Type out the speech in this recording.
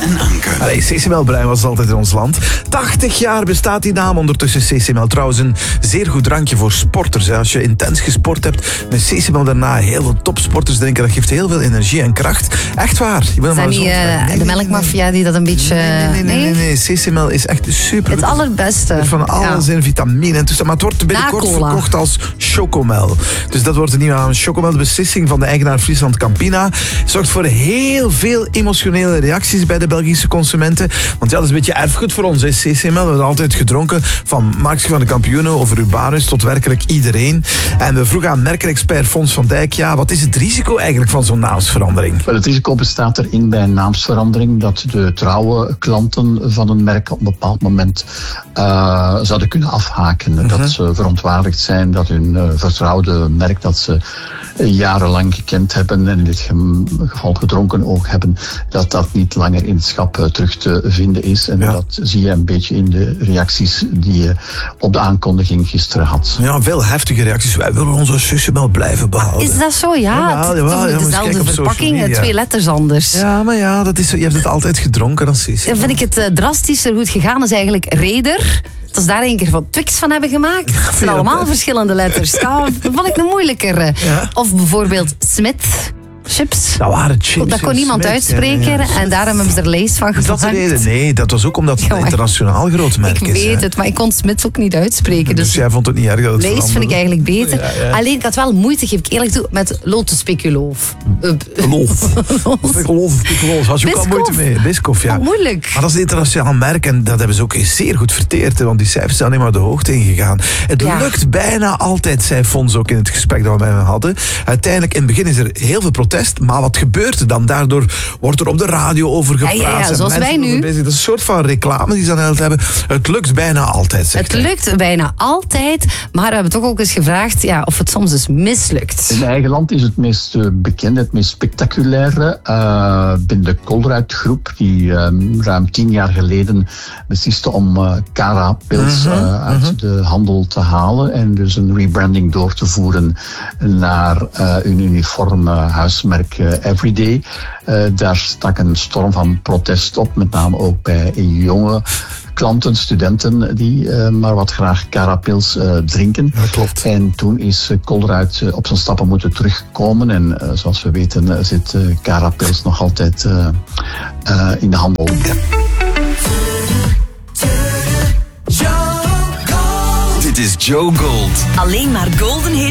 en Anke. Allee, CCML Bruin was altijd in ons land. 80 jaar bestaat die naam ondertussen CCML. Trouwens een zeer goed drankje voor sporters. Hè. Als je intens gesport hebt, met CCML daarna heel veel topsporters drinken. Dat geeft heel veel energie en kracht. Echt waar. Is dat niet de melkmafia die dat een beetje... Nee. CCML is echt super. Het allerbeste. Van alles in vitamine en toestaan. Maar het wordt binnenkort verkocht als Chocomel. Dus dat wordt een nieuwe naam. Chocomel, de beslissing van de eigenaar Friesland Campina, zorgt voor heel veel emotionele reacties bij de Belgische consumenten. Want ja, dat is een beetje erfgoed voor ons. Hè. CCML, we hebben altijd gedronken van Max van de Kampioenen over Urbanus tot werkelijk iedereen. En we vroegen aan merkenexpert Fons van Dijk, ja, wat is het risico eigenlijk van zo'n naamsverandering? Wel, het risico bestaat erin bij een naamsverandering dat de trouwe klanten van een merk op een bepaald moment zouden kunnen afhaken. Dat ze verontwaardigd zijn dat hun vertrouwde merk dat ze jarenlang gekend hebben en in dit geval gedronken ook hebben, dat niet langer in het schap terug te vinden is. En dat zie je een beetje in de reacties die je op de aankondiging gisteren had. Ja, veel heftige reacties. Wij willen onze CCML blijven behouden. Is dat zo? Ja, dezelfde verpakking, 2 letters anders. Ja, maar ja, dat is zo. Je hebt het altijd gedronken als CCML. Dan vind ik het drastischer goed gegaan is eigenlijk Raider. Dat ze daar een keer van Twix van hebben gemaakt. Het zijn allemaal verschillende letters. Dat vond ik een moeilijker. Ja. Of bijvoorbeeld Smith. Chips. Dat waren chips. Dat kon niemand uitspreken en daarom hebben ze er lees van gemaakt. Is dat de reden? Nee, dat was ook omdat het een internationaal groot merk is. Ik weet het, maar ik kon Smith ook niet uitspreken. Dus jij vond het niet erg dat het lees vind ik eigenlijk beter. Ja. Alleen ik had wel moeite, geef ik eerlijk toe, met Lotus Speculoof. Speculoof. Had je ook al moeite mee. Biscoff, ja. Moeilijk. Maar dat is een internationaal merk en dat hebben ze ook zeer goed verteerd. Want die cijfers zijn alleen maar de hoogte ingegaan. Het lukt bijna altijd, zei Fons ook in het gesprek dat we met hem hadden. Uiteindelijk, in het begin is er heel veel protest. Maar wat gebeurt er dan? Daardoor wordt er op de radio over gepraat. Ja, zoals wij nu. Dat is een soort van reclame die ze aan het hebben. Het lukt bijna altijd. Het lukt bijna altijd, maar we hebben toch ook eens gevraagd of het soms dus mislukt. In eigen land is het meest bekende, het meest spectaculaire binnen de Colruyt-groep, die ruim 10 jaar geleden besliste om Cara-pils uit de handel te halen en dus een rebranding door te voeren naar een uniform huismerk Everyday. Daar stak een storm van protest op, met name ook bij jonge klanten, studenten die maar wat graag Cara-pils drinken. Ja, klopt. En toen is Colruyt op zijn stappen moeten terugkomen en zoals we weten zit Cara-pils nog altijd in de handel. Dit is Joe Gold. Alleen maar golden hits.